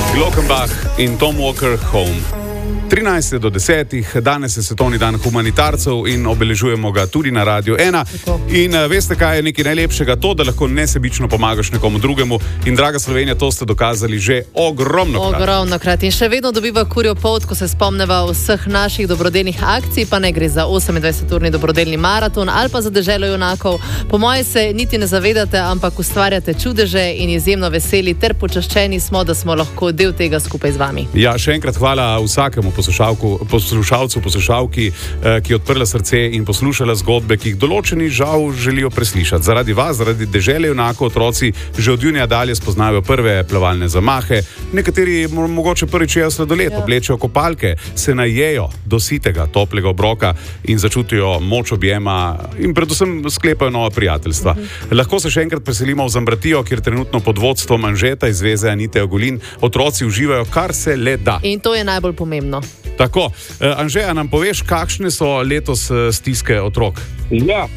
Glockenbach in Tom Walker Home. 13 do 10, danes je svetovni dan humanitarcev in obeležujemo ga tudi na Radiu 1. In veste, kaj je nekaj najlepšega? To, da lahko nesebično pomagaš nekomu drugemu. In draga Slovenija, to ste dokazali že ogromnokrat. In še vedno dobiva kurjo polt, ko se spomneva vseh naših dobrodelnih akcij, pa ne gre za 28-urni dobrodelni maraton ali pa za deželo junakov. Po moje se niti ne zavedate, ampak ustvarjate čudeže in izjemno veseli ter počaščeni smo, da smo lahko del tega skupaj z vami. Ja, še enkrat hvala vsakemu poslušalcu, poslušalki, ki je odprla srce in poslušala zgodbe, ki jih določeni žal želijo preslišati. Zaradi vas, zaradi dežele junakov, otroci že od junija dalje spoznajo prve plavalne zamahe, nekateri mogoče prvič jejo sladoled, oblečejo kopalke, se najejo do sitega, toplega obroka in začutijo moč objema in predvsem sklepajo nova prijateljstva. Lahko se še enkrat preselimo v Zambratijo, kjer trenutno pod vodstvom Anžeta iz Zveze Anite Ogulin otroci uživajo kar se le da. In to je najbolj pomembno. Tako, Anže, nam poveš, kakšne so letos stiske otrok? Ja,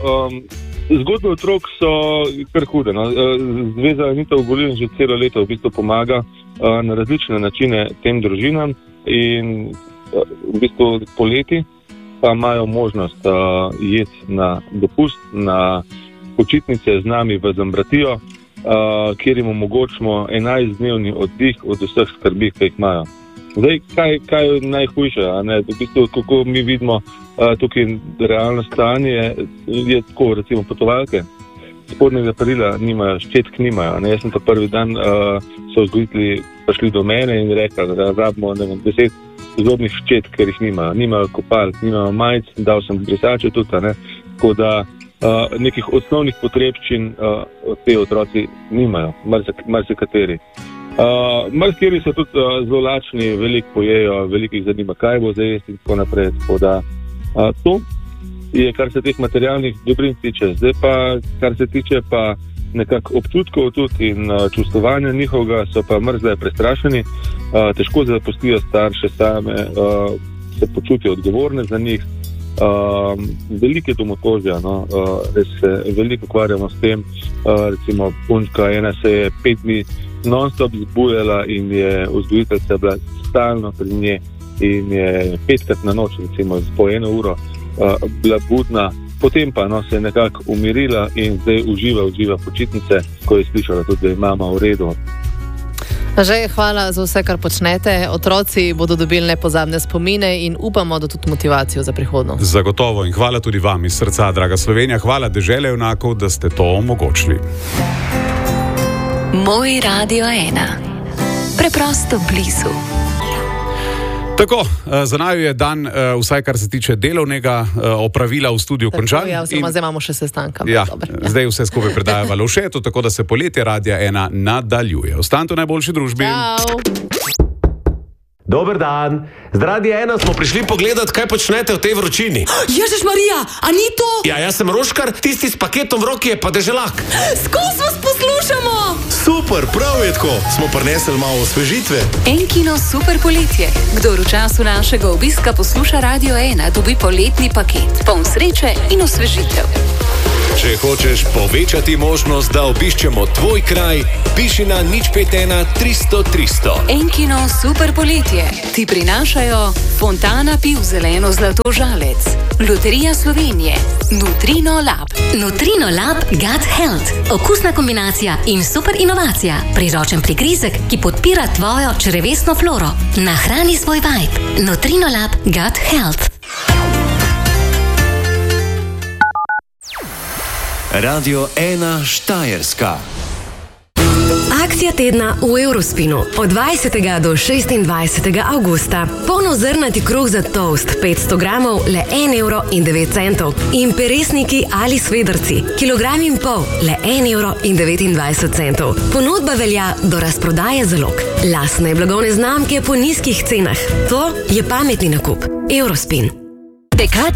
zgodbe otrok so kar hude. No. Zveza Anita Ogulin že celo leto v bistvu pomaga na različne načine tem družinam in v bistvu poleti pa imajo možnost jeti na dopust, na počitnice z nami v Zambratijo, kjer jim omogočimo 11-dnevni oddih od vseh skrbi, ki jih imajo. Zdaj, kaj je najhujše? V bistvu, kako mi vidimo tukaj realno stanje, je tako, recimo potovalke. Spodnjega perila nimajo, ščetk nimajo. Jaz sem ta prvi dan, so vzgojitelji prišli do mene in rekli, da rabimo 10 zobnih ščetk, ker jih nimajo. Nimajo kopalk, nimajo majic, dal sem brisače tudi, tako da nekih osnovnih potrebščin te otroci nimajo, marsikateri. Marsikateri so tudi zelo lačni, veliko pojejo, veliko jih zanima, kaj bo zdaj jesti in tako naprej. Tako da to je, kar se teh materialnih dobrin tiče. Zdaj pa, kar se tiče pa nekako občutkov tudi in čustvovanja njihovega, so pa zdaj prestrašeni, težko zapustijo starše same, se počutijo odgovorne za njih. Velike domotožja, res se veliko ukvarjamo s tem. Recimo punčka ena se je 5 dni non-stop zbujala in je vzgojiteljica bila stalno pri nje in je 5krat na noč, recimo po 1 uro bila budna. Potem pa se je nekako umirila in zdaj uživa počitnice, ko je slišala tudi, da je mama v redu. Že hvala za vse, kar počnete. Otroci bodo dobili nepozabne spomine in upamo, da tudi motivacijo za prihodnost. Zagotovo in hvala tudi vam iz srca, draga Slovenija. Hvala dežele junakov, da ste to omogočili. Moj Radio 1. Preprosto blizu. Tako, za naju je dan, vsaj kar se tiče delovnega opravila v studiu končan. Ja, oziroma zdaj imamo še sestanka. Ja, zdaj vse skupaj predajava Lovšetu, tako da se poletje Radia 1 nadaljuje. Ostanite v najboljši družbi. Ciao. Dober dan. Z Radia 1 smo prišli pogledat, kaj počnete v tej vročini. Ježiš Marija, a ni to? Ja, jaz sem Roškar, tisti s paketom v roki je pa Deželak. Skozi vas poslušamo. Super, prav je tako. Smo prinesli malo osvežitve. Enkino super poletje. Kdor v času našega obiska posluša Radio 1, dobi poletni paket. Poln sreče in osvežitev. Če hočeš povečati možnost, da obiščemo tvoj kraj, piši na 051 300 300. Enkino super poletje ti prinašajo Fontana piv zeleno zlatožalec, Loterija Slovenije, Nutrino Lab. Nutrino Lab Gut Health. Okusna kombinacija in super inovacija. Priročen prigrizek, ki podpira tvojo črevesno floro. Nahrani svoj vibe. Nutrino Lab Gut Health. Radio 1 Štajerska. Akcija tedna v Eurospinu od 20. do 26. avgusta. Polnozrnati kruh za toast 500 gramov le 1,09 €. In peresniki ali svedrci, kilogram in pol le 1,29 €. Ponudba velja do razprodaje zalog. Lastne blagovne znamke po nizkih cenah. To je pametni nakup. Eurospin. Tekač